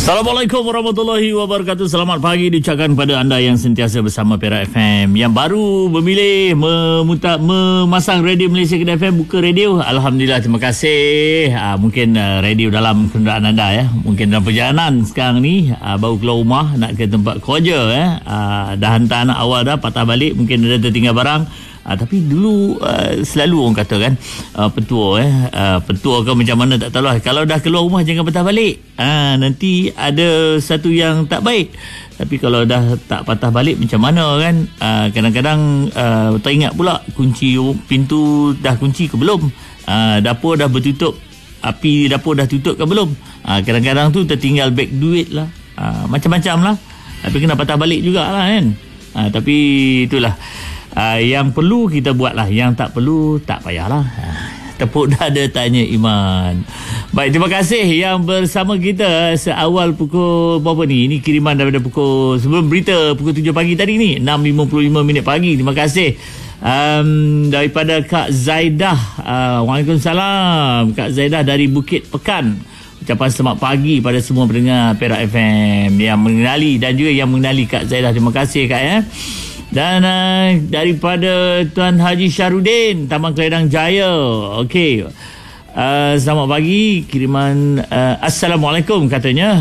Assalamualaikum warahmatullahi wabarakatuh. Selamat pagi diucapkan kepada anda yang sentiasa bersama Perak FM. Yang baru memilih memasang radio Malaysia Kedah FM, buka radio. Alhamdulillah, terima kasih. Mungkin radio dalam kenderaan anda ya. Mungkin dalam perjalanan sekarang ni, baru keluar rumah nak ke tempat kerja dah hantar anak awal dah, patah balik, mungkin ada tertinggal barang. Tapi dulu selalu orang kata kan, petua ke macam mana tak tahulah, kalau dah keluar rumah jangan patah balik, nanti ada satu yang tak baik. Tapi kalau dah tak patah balik macam mana kan, kadang-kadang teringat pula kunci pintu dah kunci ke belum, dapur dah bertutup, api dapur dah tutup ke belum, kadang-kadang tu tertinggal beg duit lah, macam-macam lah. Tapi kena patah balik jugalah kan. Tapi itulah, yang perlu kita buat lah, yang tak perlu tak payahlah. Tepuk dada tanya iman. Baik, terima kasih yang bersama kita seawal pukul berapa ni? Ini kiriman daripada pukul sebelum berita pukul 7 pagi tadi ni, 6.55 pagi. Terima kasih daripada Kak Zaidah. Waalaikumsalam Kak Zaidah dari Bukit Pekan. Ucapan selamat pagi pada semua pendengar Perak FM yang mengenali dan juga yang mengenali Kak Zaidah. Terima kasih Kak ya. Dan daripada Tuan Haji Syarudin, Taman Keledang Jaya. Okey. Selamat pagi. Kiriman Assalamualaikum katanya.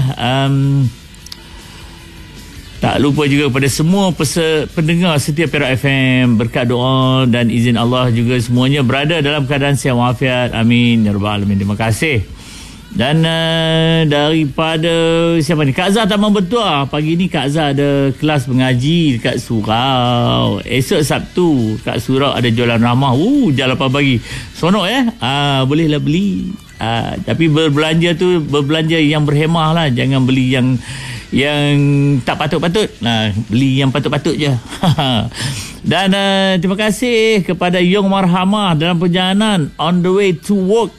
Tak lupa juga kepada semua pendengar setia Perak FM, berkat doa dan izin Allah juga semuanya berada dalam keadaan sihat walafiat. Amin ya rabbal alamin. Terima kasih. Dan daripada siapa ni, Kak Zah Taman Bertuah. Pagi ni Kak Zah ada kelas mengaji dekat Surau. Esok Sabtu Kak Surau ada jualan ramah. Jam 8 pagi. Sonok bolehlah beli. Tapi berbelanja yang berhemah lah. Jangan beli yang tak patut-patut. Beli yang patut-patut je. Dan terima kasih kepada Yong Marhamah dalam perjalanan on the way to work.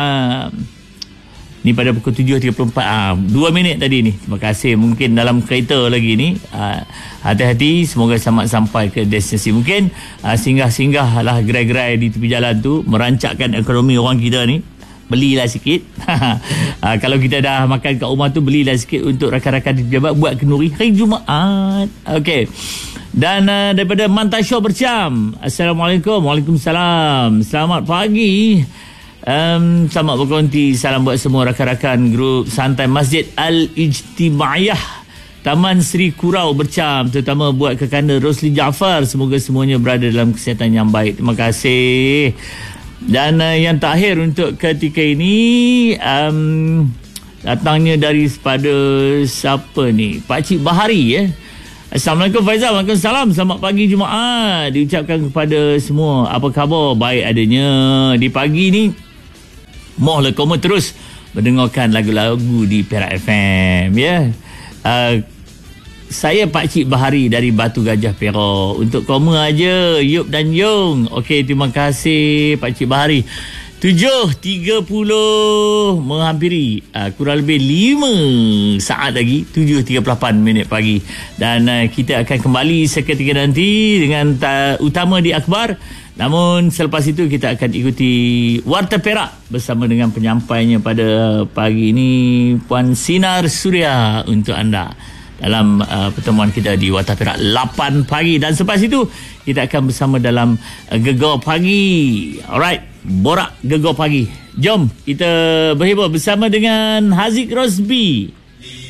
Ni pada pukul 7.34, 2 minit tadi ni. Terima kasih. Mungkin dalam kereta lagi ni, hati-hati, semoga selamat sampai ke destinasi. Mungkin singgah-singgah lah gerai-gerai di tepi jalan tu, merancakkan ekonomi orang kita ni. Belilah sikit. Kalau kita dah makan kat rumah tu, belilah sikit untuk rakan-rakan di pejabat buat kenduri hari Jumaat. Okey. Dan daripada Mantasyo Bercam, Assalamualaikum. Waalaikumsalam. Selamat pagi. Selamat berkonti. Salam buat semua rakan-rakan grup santai Masjid Al-Ijtimaiyah Taman Seri Kurau Bercam, terutama buat kekanda Rosli Jaafar. Semoga semuanya berada dalam kesihatan yang baik. Terima kasih. Dan yang terakhir untuk ketika ini, datangnya daripada siapa ni, Pakcik Bahari Assalamualaikum Faizal. Waalaikumsalam. Selamat pagi Jumaat diucapkan kepada semua. Apa khabar? Baik adanya. Di pagi ni mohlah kamu terus mendengarkan lagu-lagu di Perak FM ya. Saya Pakcik Bahari dari Batu Gajah Perak. Untuk kamu aja Yup dan Yung. Okey, terima kasih Pakcik Bahari. 7.30 menghampiri, kurang lebih 5 saat lagi, 7.38 pagi. Dan kita akan kembali seketika nanti dengan utama di akhbar. Namun selepas itu kita akan ikuti Warta Perak bersama dengan penyampainya pada pagi ini, Puan Sinar Suria untuk anda dalam pertemuan kita di Warta Perak 8 pagi. Dan selepas itu kita akan bersama dalam Gegar Pagi. Alright, Borak Gegar Pagi. Jom kita berhibur bersama dengan Haziq Rosbi.